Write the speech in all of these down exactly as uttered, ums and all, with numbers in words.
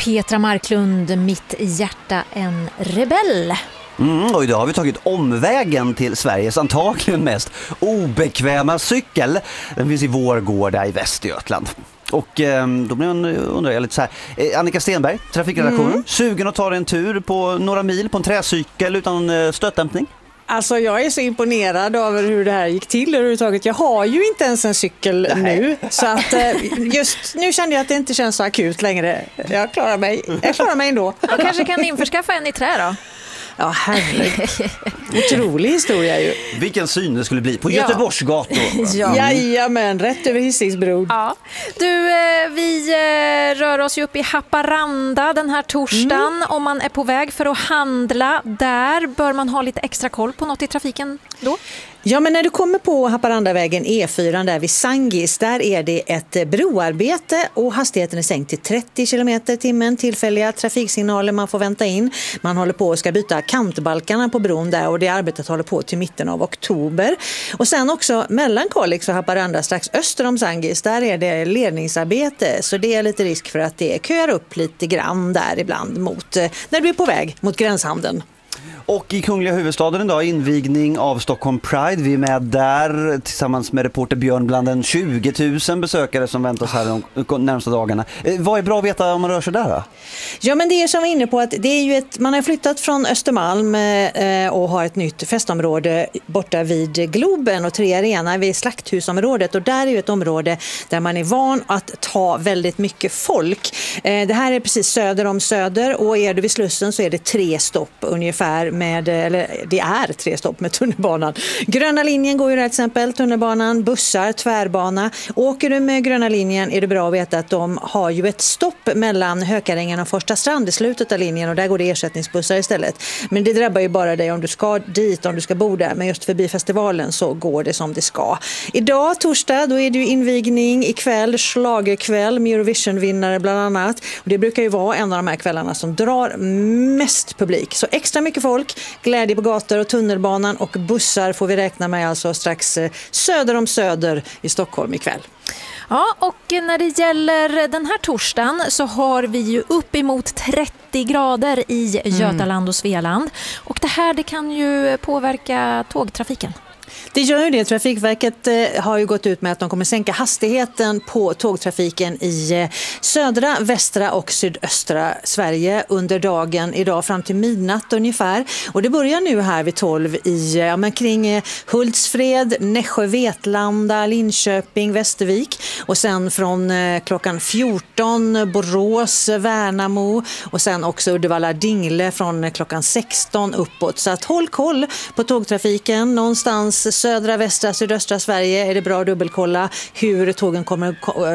Petra Marklund, mitt i hjärta en rebell. Mm, och idag har vi tagit omvägen till Sveriges antagligen mest obekväma cykel. Den finns i Vårgårda i Västergötland. Och eh, då blir man, undrar jag lite så här, eh, Annika Stenberg, trafikredaktionen, mm. sugen att ta en tur på några mil på en träcykel utan eh, stötdämpning? Alltså jag är så imponerad över hur det här gick till överhuvudtaget. Jag har ju inte ens en cykel Nej. nu. Så att just nu kände jag att det inte känns så akut längre. Jag klarar mig, jag klarar mig ändå. Jag kanske kan införskaffa en i trä då? Ja, herregud. Otrolig historia ju. Vilken syn det skulle bli på Göteborgs gator. Ja. Jajamän, rätt över Hisingsbron. Ja. Du, vi rör oss ju upp i Haparanda den här torsdagen. Mm. Om man är på väg för att handla där, bör man ha lite extra koll på något i trafiken då? Ja, men när du kommer på Haparandavägen E fyra där vid Sangis, där är det ett broarbete och hastigheten är sänkt till trettio kilometer i timmen. Tillfälliga trafiksignaler man får vänta in. Man håller på och ska byta kantbalkarna på bron där och det arbetet håller på till mitten av oktober. Och sen också mellan Kalix och Haparanda strax öster om Sangis, där är det ledningsarbete. Så det är lite risk för att det köar upp lite grann där ibland mot, när du är på väg mot gränshamnen. Och i Kungliga huvudstaden idag invigning av Stockholm Pride. Vi är med där tillsammans med reporter Björn bland en tjugo tusen besökare som väntar oss här de närmaste dagarna. Vad är bra att veta om man rör sig där då? Ja, men det är som vi är inne på att det är ju ett, man har flyttat från Östermalm eh, och har ett nytt festområde borta vid Globen och Tre Arena vid Slakthusområdet, och där är ju ett område där man är van att ta väldigt mycket folk. Eh, det här är precis söder om Söder, och är du vid Slussen så är det tre stopp ungefär med, eller det är tre stopp med tunnelbanan. Gröna linjen går ju där till exempel, tunnelbanan, bussar, tvärbana. Åker du med gröna linjen är det bra att veta att de har ju ett stopp mellan Hökarängen och Första Strand i slutet av linjen, och där går det ersättningsbussar istället. Men det drabbar ju bara dig om du ska dit, om du ska bo där, men just förbi festivalen så går det som det ska. Idag, torsdag, då är det ju invigning, ikväll schlagerkväll med Eurovision-vinnare bland annat. Och det brukar ju vara en av de här kvällarna som drar mest publik. Så extra mycket folk, glädje på gator och tunnelbanan och bussar får vi räkna med alltså strax söder om Söder i Stockholm ikväll. Ja, och när det gäller den här torsdagen så har vi ju uppemot trettio grader i Götaland och Svealand. Och det här det kan ju påverka tågtrafiken. Det gör ju det. Trafikverket eh, har ju gått ut med att de kommer sänka hastigheten på tågtrafiken i eh, södra, västra och sydöstra Sverige under dagen idag fram till midnatt ungefär. Och det börjar nu här vid tolv i, ja, men kring eh, Hultsfred, Nässjö, Vetlanda, Linköping, Västervik. Och sen från eh, klockan fjorton Borås, Värnamo och sen också Uddevalla, Dingle från eh, klockan sexton uppåt. Så att håll koll på tågtrafiken någonstans södra, västra, sydöstra Sverige är det bra att dubbelkolla hur tågen kommer,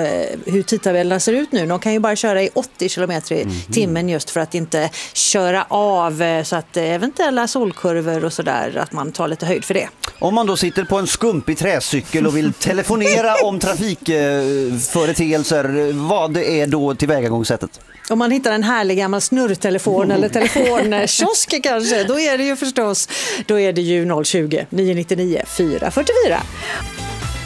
hur tidtabellerna ser ut nu. De kan ju bara köra i åttio kilometer i timmen just för att inte köra av, så att eventuella solkurvor och sådär, att man tar lite höjd för det. Om man då sitter på en skumpig träcykel och vill telefonera om trafikföreteelser, vad är då tillvägagångssättet? Om man hittar en härlig gammal snurrtelefon eller telefonkiosk kanske, då är det ju förstås, då är det ju noll tjugo, nio nio nio, fyra fyra fyra.